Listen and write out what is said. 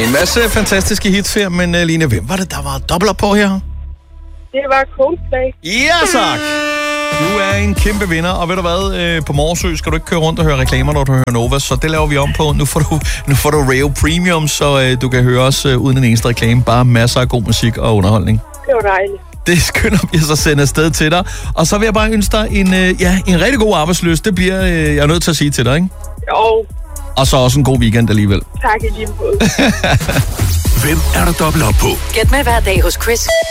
En masse fantastiske hits her, men Line, hvem var det, der var dobbelt på her? Det var Coldplay. Ja, tak! Du er en kæmpe vinder, og ved du hvad, på Morsø skal du ikke køre rundt og høre reklamer, når du hører Nova, så det laver vi om på. Nu får du Rail Premium, så du kan høre os uden en eneste reklame. Bare masser af god musik og underholdning. Det var dejligt. Det skynder vi så sende afsted til dig. Og så vil jeg bare ønske dig en rigtig god arbejdsløs. Det bliver jeg er nødt til at sige til dig, ikke? Jo. Og så også en god weekend alligevel. Tak i lige måde. Hvem er der dobbelt op på? Gæt med hver dag hos Chris.